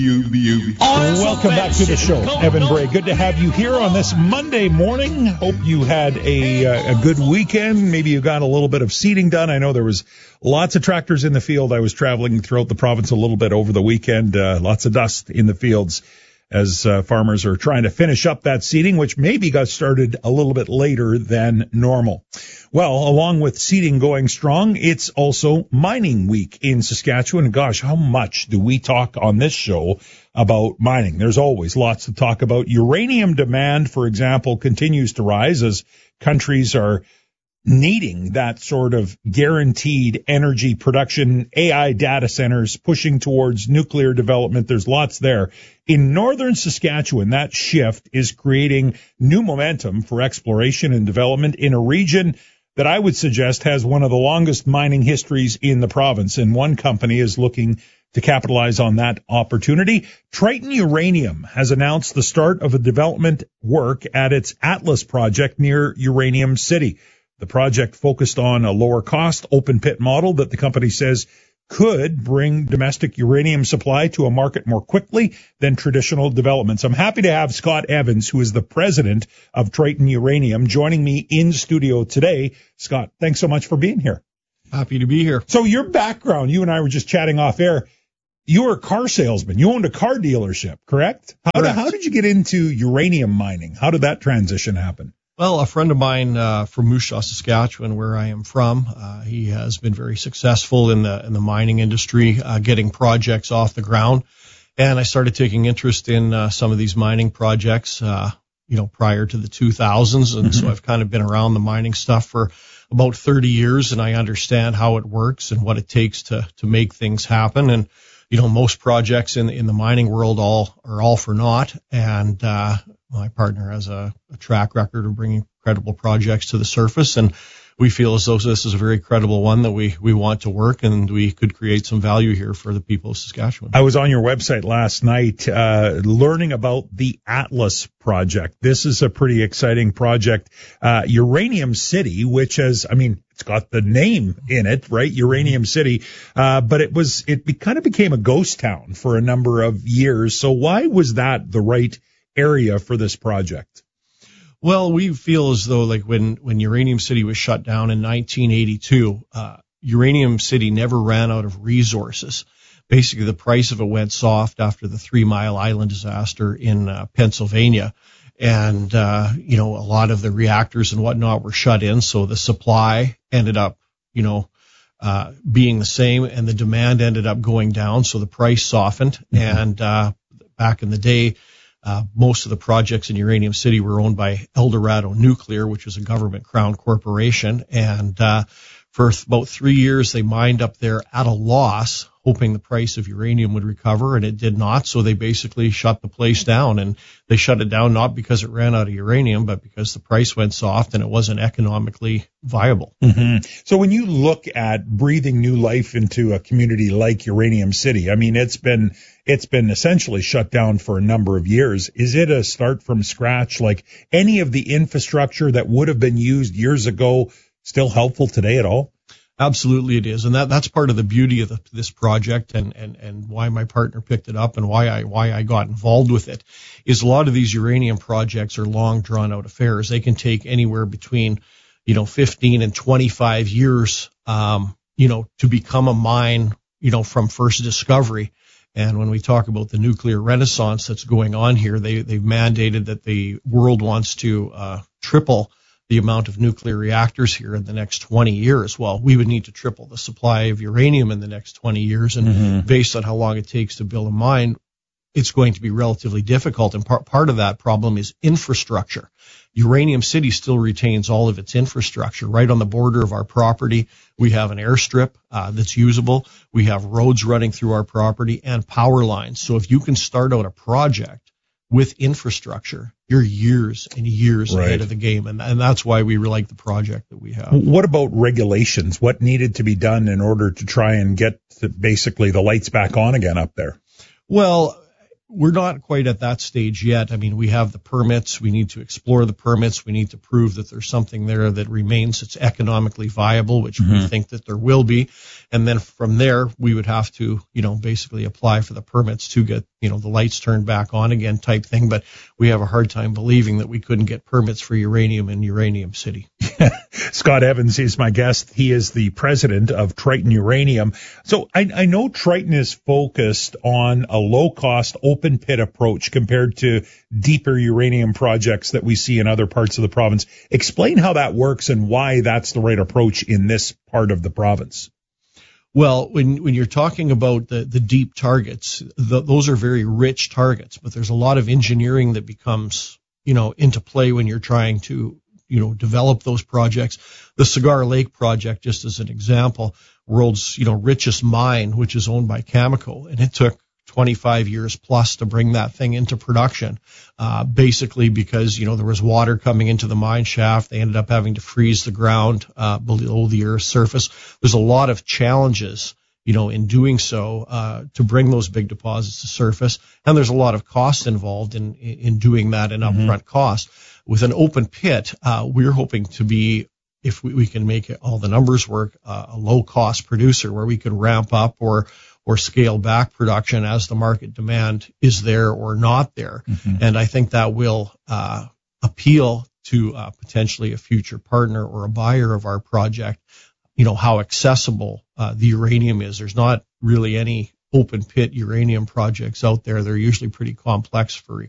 Welcome back to the show, Evan Bray. Good to have you here on this Monday morning. Hope you had a good weekend. Maybe you got a little bit of seeding done. I know there was lots of tractors in the field. I was traveling throughout the province a little bit over the weekend. Lots of dust in the fields as farmers are trying to finish up that seeding, which maybe got started a little bit later than normal. Well, along with seeding going strong, it's also mining week in Saskatchewan. Gosh, how much do we talk on this show about mining? There's always lots to talk about. Uranium demand, for example, continues to rise as countries are needing that sort of guaranteed energy production, AI data centers, pushing towards nuclear development. There's lots there. In northern Saskatchewan, that shift is creating new momentum for exploration and development in a region that I would suggest has one of the longest mining histories in the province, and one company is looking to capitalize on that opportunity. Triton Uranium has announced the start of a development work at its Atlas project near Uranium City. The project focused on a lower cost open pit model that the company says could bring domestic uranium supply to a market more quickly than traditional developments. I'm happy to have Scott Evans, who is the president of Triton Uranium, joining me in studio today. Scott, thanks so much for being here. Happy to be here. So your background, you and I were just chatting off air. You were a car salesman. You owned a car dealership, correct? How did you get into uranium mining? How did that transition happen? Well, a friend of mine from Moose Jaw, Saskatchewan, where I am from, he has been very successful in the mining industry, getting projects off the ground. And I started taking interest in some of these mining projects, prior to the 2000s. And so I've kind of been around the mining stuff for about 30 years, and I understand how it works and what it takes to make things happen. And most projects in the mining world are all for naught. And my partner has a track record of bringing credible projects to the surface, and we feel as though this is a very credible one that we want to work, and we could create some value here for the people of Saskatchewan. I was on your website last night learning about the Atlas project. This is a pretty exciting project. Uranium City, which has, it's got the name in it, right? Uranium City. But it kind of became a ghost town for a number of years. So why was that the right area for this project? Well, we feel as though when Uranium City was shut down in 1982, Uranium City never ran out of resources. Basically, the price of it went soft after the 3 Mile Island disaster in Pennsylvania. And, a lot of the reactors and whatnot were shut in. So the supply ended up, being the same, and the demand ended up going down. So the price softened. And, back in the day, most of the projects in Uranium City were owned by Eldorado Nuclear, which was a government crown corporation. And for about 3 years, they mined up there at a loss, hoping the price of uranium would recover, and it did not. So they basically shut the place down, and they shut it down not because it ran out of uranium, but because the price went soft and it wasn't economically viable. Mm-hmm. So when you look at breathing new life into a community like Uranium City, it's been essentially shut down for a number of years. Is it a start from scratch? Like any of the infrastructure that would have been used years ago still helpful today at all? Absolutely it is. And that's part of the beauty of this project and why my partner picked it up and why I got involved with it is a lot of these uranium projects are long drawn out affairs. They can take anywhere between, 15 and 25 years, to become a mine, from first discovery. And when we talk about the nuclear renaissance that's going on here, they've mandated that the world wants to triple the amount of nuclear reactors here in the next 20 years. Well, we would need to triple the supply of uranium in the next 20 years. And based on how long it takes to build a mine, it's going to be relatively difficult. And part of that problem is infrastructure. Uranium City still retains all of its infrastructure. Right on the border of our property, we have an airstrip that's usable. We have roads running through our property and power lines. So if you can start out a project with infrastructure, you're years and years ahead of the game. And that's why we like the project that we have. What about regulations? What needed to be done in order to try and get basically the lights back on again up there? Well, we're not quite at that stage yet. I mean, we have the permits. We need to explore the permits. We need to prove that there's something there that remains that's economically viable, which we think that there will be. And then from there, we would have to, basically apply for the permits to get, the lights turned back on again type thing. But we have a hard time believing that we couldn't get permits for uranium in Uranium City. Scott Evans is my guest. He is the president of Triton Uranium. So I know Triton is focused on a low-cost open pit approach compared to deeper uranium projects that we see in other parts of the province. Explain how that works and why that's the right approach in this part of the province. Well, when you're talking about the deep targets, those are very rich targets, but there's a lot of engineering that becomes, into play when you're trying to, develop those projects. The Cigar Lake project, just as an example, world's, richest mine, which is owned by Cameco, and it took 25 years plus to bring that thing into production, basically because, there was water coming into the mine shaft. They ended up having to freeze the ground below the Earth's surface. There's a lot of challenges, in doing so to bring those big deposits to surface, and there's a lot of cost involved in doing that, and upfront cost. With an open pit, we're hoping to be, if we can make it, all the numbers work, a low-cost producer where we could ramp up or scale back production as the market demand is there or not there. And I think that will appeal to potentially a future partner or a buyer of our project, how accessible the uranium is. There's not really any open pit uranium projects out there. They're usually pretty complex for